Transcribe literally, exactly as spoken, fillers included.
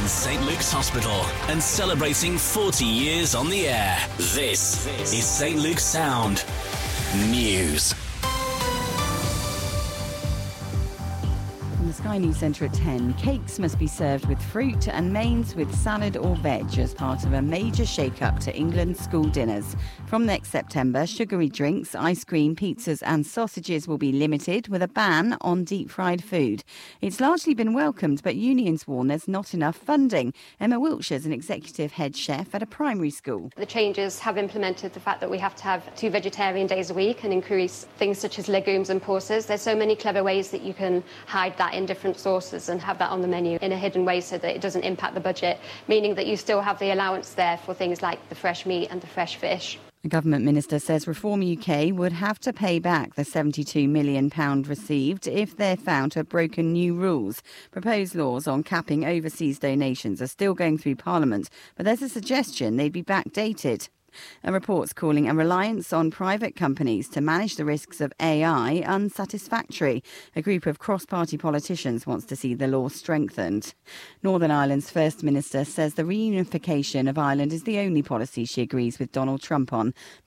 in Saint Luke's Hospital and celebrating forty years on the air. This is Saint Luke's Sound News. From the Sky News Centre at ten, cakes must be served with fruit and mains with salad or veg as part of a major shake-up to England's school dinners. From next September, sugary drinks, ice cream, pizzas and sausages will be limited with a ban on deep-fried food. It's largely been welcomed, but unions warn there's not enough funding. Emma Wiltshire's an executive head chef at a primary school. The changes have implemented the fact that we have to have two vegetarian days a week and increase things such as legumes and pulses. There's so many clever ways that you can hide that in different sauces and have that on the menu in a hidden way so that it doesn't impact the budget, meaning that you still have the allowance there for things like the fresh meat and the fresh fish. A government minister says Reform U K would have to pay back the seventy-two million pounds received if they're found to have broken new rules. Proposed laws on capping overseas donations are still going through Parliament, but there's a suggestion they'd be backdated. A report's calling a reliance on private companies to manage the risks of A I unsatisfactory. A group of cross-party politicians wants to see the law strengthened. Northern Ireland's First Minister says the reunification of Ireland is the only policy she agrees with Donald Trump on.